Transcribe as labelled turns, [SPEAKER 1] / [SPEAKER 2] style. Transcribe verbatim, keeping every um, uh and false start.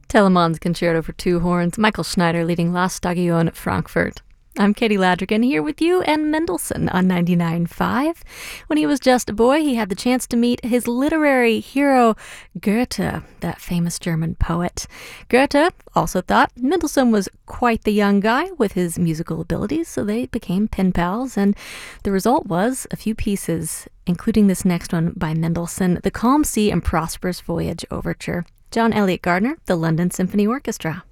[SPEAKER 1] Telemann's Concerto for Two Horns, Michael Schneider leading La Stagione Frankfurt. I'm Katie Ladrigan here with you and Mendelssohn on ninety-nine point five. When he was just a boy, he had the chance to meet his literary hero, Goethe, that famous German poet. Goethe also thought Mendelssohn was quite the young guy with his musical abilities, so they became pen pals, and the result was a few pieces, including this next one by Mendelssohn, the Calm Sea and Prosperous Voyage Overture. John Eliot Gardiner, the London Symphony Orchestra.